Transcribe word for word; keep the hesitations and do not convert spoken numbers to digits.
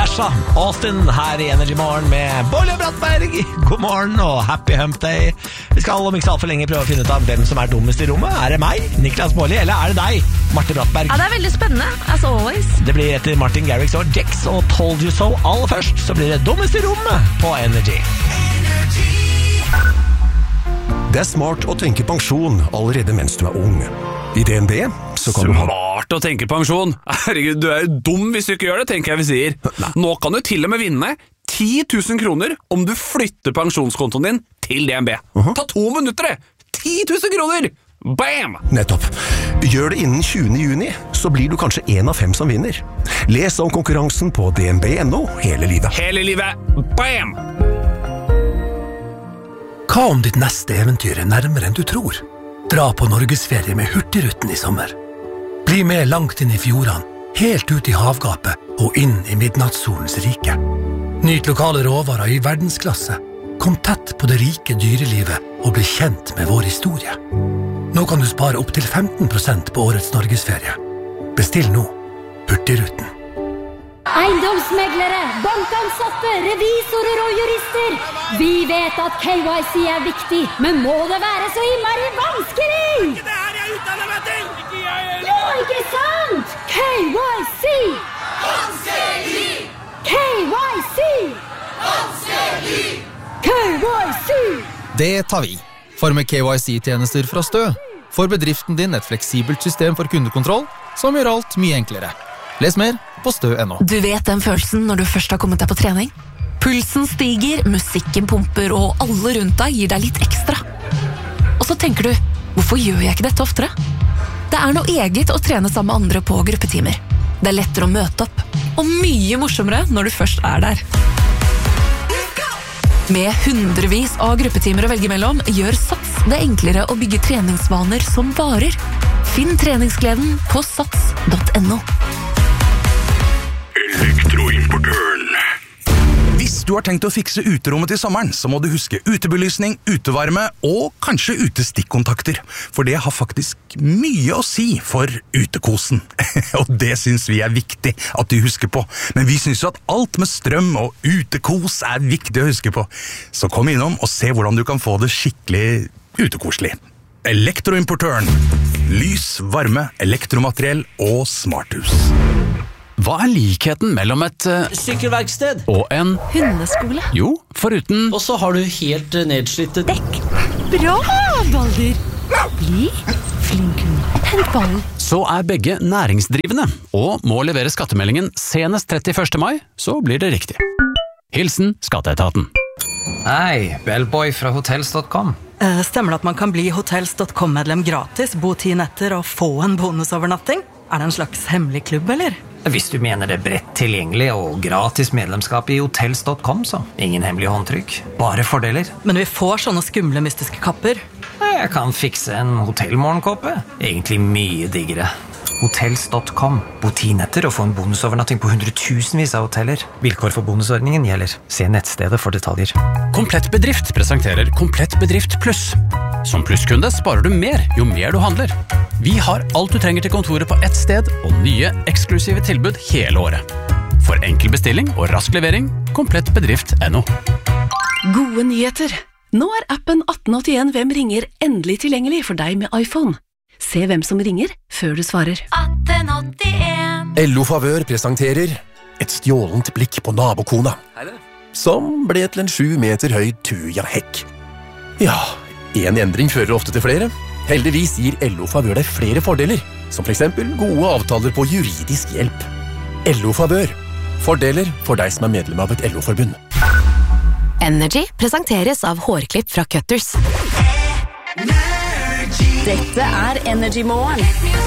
Sasha Austin her i Energy Morgen med Bolle Brattberg. God morgen og happy hump day. Vi skal om ikke så alt for lenge prøve å finne ut av hvem som er dummest i rommet. Er det meg, Niklas Baarli, eller er det deg, Marte Brattberg? Ja, det er veldig spennende, as always. Det blir etter Martin Garrix og Jex og Told You So. Aller først så blir det dummest i rommet på Energy. Det er smart å tenke pensjon allerede mens du er ung. I D N B så kan du ha... Smart å tenke pensjon? Herregud, du er jo dum hvis du ikke gjør det, tenker jeg vi sier. Nei. Nå kan du til og med vinne ti tusen kroner om du flytter pensjonskontoen din til D N B. Uh-huh. Ta to minutter det! ti tusen kroner! Bam! Nettopp. Gjør det innen tjuende juni, så blir du kanskje en av fem som vinner. Les om konkurransen på d n b punktum n o hele livet. Hele livet! Bam! Hva om ditt neste eventyr er nærmere enn du tror? Dra på Norgesferie med Hurtigruten i sommer. Bli med langt inn i fjordene, helt ut i havgapet og inn i midnattssolens rike. Nyt lokale råvarer i verdensklasse. Kom tett på det rike dyrelivet og bli kjent med vår historie. Nå kan du spare opp til femten prosent på årets Norgesferie. Bestill nå Hurtigruten. Eiendomsmeglere, bankansatte, revisorer og jurister. Vi vet at K Y C er viktig, men må det være så innmari vanskelig? Ikke det her jeg utdanner meg til! Ikke jeg heller! Jo, ikke sant? K Y C! Vanskelig! K Y C! Vanskelig! K Y C! Det tar vi. For med K Y C-tjenester fra Stø får bedriften din et fleksibelt system for kundekontroll som gjør alt mye enklere. Les mer på stø punktum n o. Du vet den følelsen når du først har kommet deg på trening? Pulsen stiger, musikken pumper, og alle rundt deg gir deg litt ekstra. Og så tenker du, hvorfor gjør jeg ikke dette oftere? Det er noe eget å trene sammen med andre på gruppetimer. Det er lettere å møte opp, og mye morsommere når du først er der. Med hundrevis av gruppetimer å velge mellom, gjør Sats det enklere å bygge treningsvaner som varer. Finn treningsgleden på sats punktum n o. Elektroimportøren. Hvis du har tenkt å fikse uterommet til sommeren, så må du huske utebelysning, utevarme og kanskje utestikkontakter. For det har faktisk mye å si for utekosen. Og det synes vi er viktig at du husker på. Men vi synes jo at alt med strøm og utekos er viktig å huske på. Så kom innom og se hvordan du kan få det skikkelig utekoselig. Elektroimportøren. Lys, varme, elektromateriell og smarthus. Hva er likheten mellom et uh, sykkelverksted og en hundeskole? Jo, foruten... Og så har du helt uh, nedslitte dekk. Bra, Balder! Bli flink hund. Hent ballen. Så er begge næringsdrivende, og må levere skattemeldingen senest trettiførste mai, så blir det riktig. Hilsen Skatteetaten. Hei, Bellboy fra hotels punktum com. Uh, stemmer det at man kan bli hotels punktum com-medlem gratis, bo ti netter og få en bonusovernatting? Er det en slags hemmelig klubb, eller? Hvis du mener det er bredt tilgjengelig og gratis medlemskap i hotels punktum com, så ingen hemmelige håndtrykk, bare fordeler. Men vi får sånne skumle mystiske kapper. Jeg kan fikse en hotellmorgenkåpe. Egentlig mye diggere. hotels punktum com. Bo ti netter og få en bonusovernatting på hundretusenvis av hoteller. Vilkår for bonusordningen gjelder. Se nettstedet for detaljer. Komplett Bedrift presenterer Komplett Bedrift Pluss. Som plusskunde sparer du mer jo mer du handler. Vi har alt du trenger til kontoret på ett sted, og nye eksklusive tilbud hele året. For enkel bestilling og rask levering, komplett bedrift punktum no. Gode nyheter! Nå er appen atten åttien Hvem ringer endelig tilgjengelig for deg med iPhone. Se hvem som ringer før du svarer. atten åttien L O Favør presenterer et stjålent blikk på nabokona, som ble til en sju meter høy Tuja Hekk. Ja, en endring fører ofte til flere. Heldigvis gir L O Favør deg flere fordeler, som for eksempel gode avtaler på juridisk hjelp. L O Favør. Fordeler for deg som er medlem av et L O-forbund. Energy presenteres av hårklipp fra Cutters. Dette er Energy Morgen.